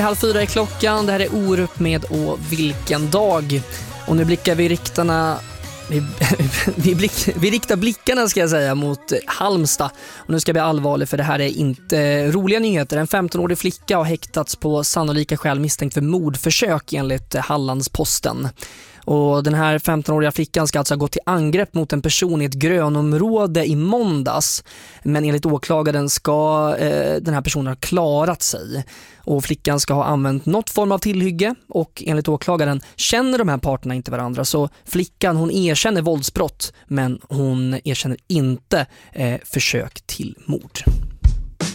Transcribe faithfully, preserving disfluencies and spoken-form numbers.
Halv fyra är klockan, det här är Orup med Och vilken dag. Och nu blickar vi riktarna vi, vi, blick, vi riktar blickarna ska jag säga mot Halmstad. Och nu ska jag bli allvarlig för det här är inte roliga nyheter. En femtonårig flicka har häktats på sannolika skäl misstänkt för mordförsök enligt Hallandsposten. Och den här femtonåriga flickan ska alltså ha gått till angrepp mot en person i ett grönområde i måndags. Men enligt åklagaren ska eh, den här personen ha klarat sig. Och flickan ska ha använt något form av tillhygge. Och enligt åklagaren känner de här parterna inte varandra. Så flickan hon erkänner våldsbrott men hon erkänner inte eh, försök till mord.